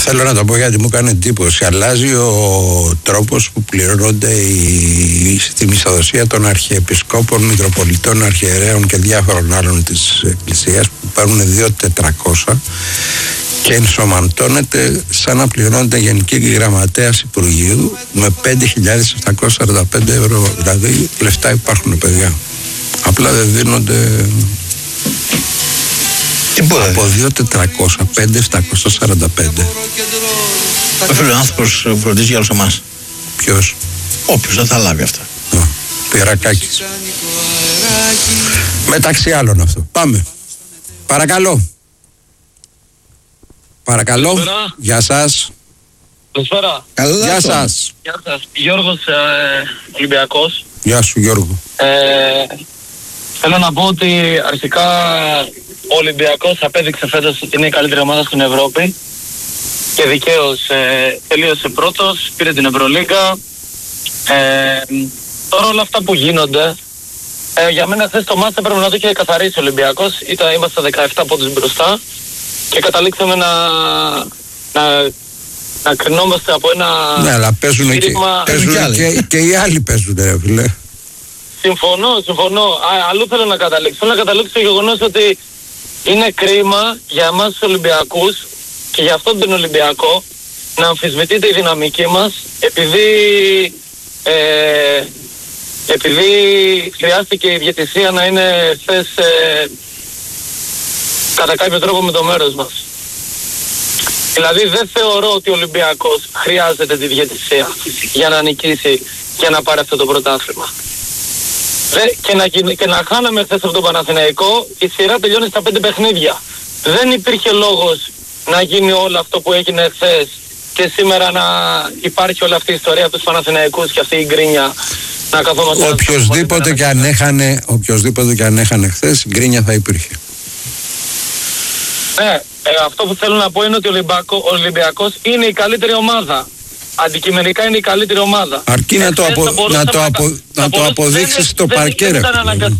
Θέλω να το πω γιατί μου κάνει εντύπωση. Αλλάζει ο τρόπος που πληρώνονται στη μισθοδοσία των αρχιεπισκόπων, μητροπολιτών, αρχιερέων και διάφορων άλλων της Εκκλησίας που παίρνουν 2.400 και ενσωματώνεται σαν να πληρώνεται Γενική Γραμματέας Υπουργείου με 5.745 ευρώ. Δηλαδή λεφτά υπάρχουν, παιδιά. Απλά δεν δίνονται. Από 2.400, 5.745. Ο άνθρωπος φροντίζει για όλους εμάς. Ποιος? Όποιος δεν θα λάβει αυτά. Πυρακάκης. Μεταξύ άλλων αυτό. Πάμε. Παρακαλώ. Παρακαλώ. Καλησπέρα. Γεια σας. Καλησπέρα. Γεια σας. Γεια σας. Γιώργος Ολυμπιακός. Γεια σου Γιώργο. Θέλω να πω ότι αρχικά ο Ολυμπιακός απέδειξε φέτος ότι είναι η καλύτερη ομάδα στην Ευρώπη και δικαίως τελείωσε πρώτος, πήρε την Ευρωλίγκα. Τώρα όλα αυτά που γίνονται, για μένα χθες το μάτς έπρεπε να το είχε καθαρίσει ο Ολυμπιακός. Είμαστε 17 πόντους μπροστά και καταλήξαμε να κρινόμαστε από ένα... Ναι, αλλά παίζουν και οι άλλοι παίζουν, ρε φίλε. Συμφωνώ. Αλλού θέλω να καταλήξω. Θέλω να καταλήξω στο γεγονός ότι είναι κρίμα για εμάς τους Ολυμπιακούς και για αυτόν τον Ολυμπιακό να αμφισβητείται η δυναμική μας επειδή χρειάστηκε η διαιτησία να είναι χθες κατά κάποιο τρόπο με το μέρος μας. Δηλαδή δεν θεωρώ ότι ο Ολυμπιακός χρειάζεται τη διαιτησία για να νικήσει και να πάρει αυτό το πρωτάθλημα. Και να χάναμε χθες από τον Παναθηναϊκό, η σειρά τελειώνει στα 5 παιχνίδια. Δεν υπήρχε λόγος να γίνει όλο αυτό που έγινε χθες και σήμερα να υπάρχει όλη αυτή η ιστορία από τους Παναθηναϊκούς και αυτή η γκρίνια να καθόμαστε... Οποιοςδήποτε και αν έχανε χθες, η γκρίνια θα υπήρχε. Ναι, αυτό που θέλω να πω είναι ότι ο Ολυμπιακός είναι η καλύτερη ομάδα. Αντικειμενικά είναι η καλύτερη ομάδα. Αρκεί να το αποδείξεις στο παρκέ, ρε.